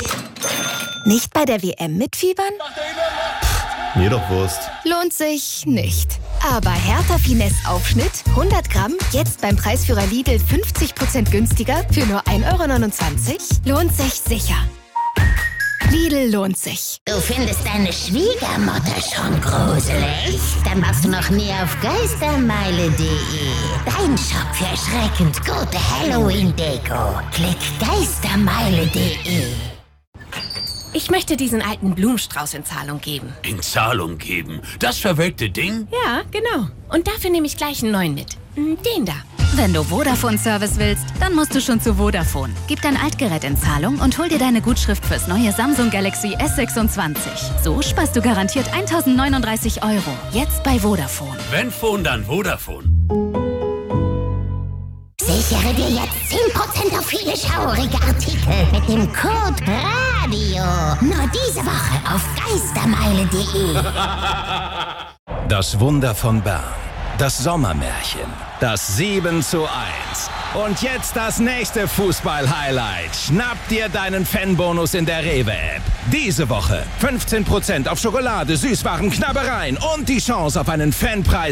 Nicht bei der WM mitfiebern? Mir doch Wurst. Lohnt sich nicht. Aber Hertha Finesse Aufschnitt 100 Gramm, jetzt beim Preisführer Lidl 50% günstiger für nur 1,29 €? Lohnt sich sicher. Lidl lohnt sich. Du findest deine Schwiegermutter schon gruselig? Dann warst du noch nie auf geistermeile.de. Dein Shop für erschreckend gute Halloween-Deko. Klick geistermeile.de. Ich möchte diesen alten Blumenstrauß in Zahlung geben. In Zahlung geben? Das verwelkte Ding? Ja, genau. Und dafür nehme ich gleich einen neuen mit. Den da. Wenn du Vodafone-Service willst, dann musst du schon zu Vodafone. Gib dein Altgerät in Zahlung und hol dir deine Gutschrift fürs neue Samsung Galaxy S26. So sparst du garantiert 1.039 €. Jetzt bei Vodafone. Wenn Phone, dann Vodafone. Sichere dir jetzt 10% auf viele schaurige Artikel mit dem Code RADIO. Nur diese Woche auf geistermeile.de. Das Wunder von Bern. Das Sommermärchen. Das 7:1. Und jetzt das nächste Fußball-Highlight. Schnapp dir deinen Fanbonus in der Rewe-App. Diese Woche 15% auf Schokolade, Süßwaren, Knabbereien und die Chance auf einen Fanpreis